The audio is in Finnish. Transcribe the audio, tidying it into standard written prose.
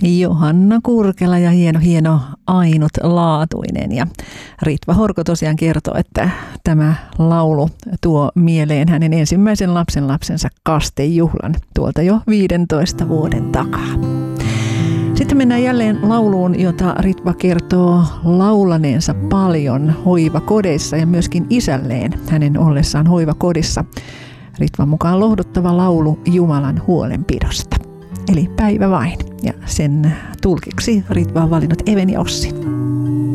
Johanna Kurkela ja hieno ainutlaatuinen. Ja Ritva Horko tosiaan kertoo, että tämä laulu tuo mieleen hänen ensimmäisen lapsensa kastejuhlan tuolta jo 15 vuoden takaa. Sitten mennään jälleen lauluun, jota Ritva kertoo laulaneensa paljon hoivakodeissa ja myöskin isälleen hänen ollessaan hoivakodissa. Ritvan mukaan lohduttava laulu Jumalan huolenpidosta. Eli Päivä vain. Ja sen tulkiksi Ritva on valinnut Eveni Ossin.